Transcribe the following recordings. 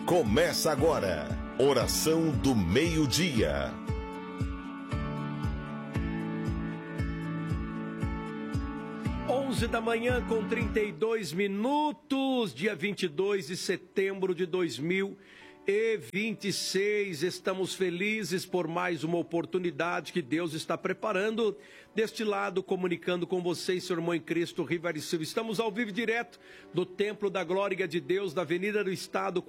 Começa agora, oração do meio-dia. 11 da manhã com 32 minutos, dia 22 de setembro de 2026. Estamos felizes por mais uma oportunidade que Deus está preparando. Deste lado, comunicando com vocês, seu irmão em Cristo, Rivari Silva. Estamos ao vivo direto do Templo da Glória de Deus, da Avenida do Estado,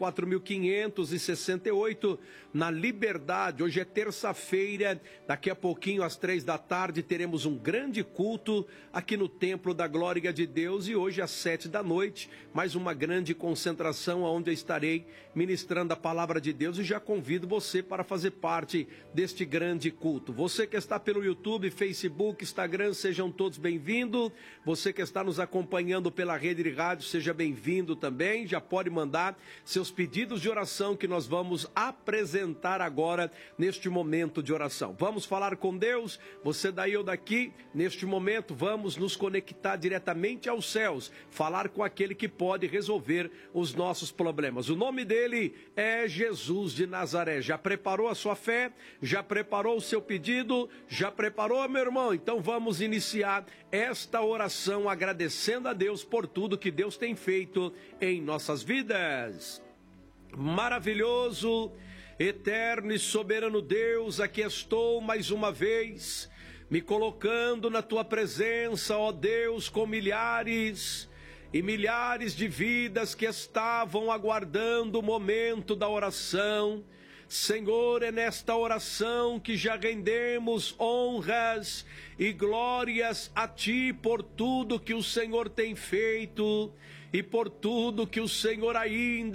4568, na Liberdade. Hoje é terça-feira, daqui a pouquinho, às 3 da tarde, teremos um grande culto aqui no Templo da Glória de Deus. E hoje, às 7 da noite, mais uma grande concentração, onde eu estarei ministrando a palavra de Deus. E já convido você para fazer parte deste grande culto. Você que está pelo YouTube, Facebook, Instagram, sejam todos bem-vindos. Você que está nos acompanhando pela rede de rádio, seja bem-vindo também. Já pode mandar seus pedidos de oração que nós vamos apresentar agora neste momento de oração. Vamos falar com Deus, você daí ou daqui. Neste momento vamos nos conectar diretamente aos céus, falar com aquele que pode resolver os nossos problemas. O nome dele é Jesus de Nazaré. Já preparou a sua fé? Já preparou o seu pedido? Já preparou, meu irmão? Então vamos iniciar esta oração agradecendo a Deus por tudo que Deus tem feito em nossas vidas. Maravilhoso, eterno e soberano Deus, aqui estou mais uma vez, me colocando na tua presença, ó Deus, com milhares e milhares de vidas que estavam aguardando o momento da oração. Senhor, é nesta oração que já rendemos honras e glórias a Ti por tudo que o Senhor tem feito e por tudo que o Senhor ainda